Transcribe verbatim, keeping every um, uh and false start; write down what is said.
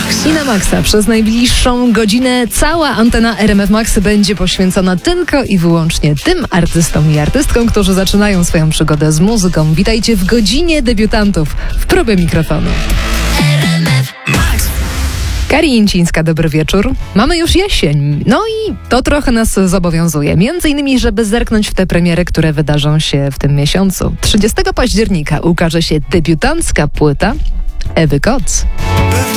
I na maksa przez najbliższą godzinę cała antena R M F Max będzie poświęcona tylko i wyłącznie tym artystom i artystkom, którzy zaczynają swoją przygodę z muzyką. Witajcie w godzinie debiutantów w próbie mikrofonu. Kari Jęcińska, dobry wieczór. Mamy już jesień, no i to trochę nas zobowiązuje. Między innymi, żeby zerknąć w te premiery, które wydarzą się w tym miesiącu. trzydziestego października ukaże się debiutancka płyta Ewy Koc.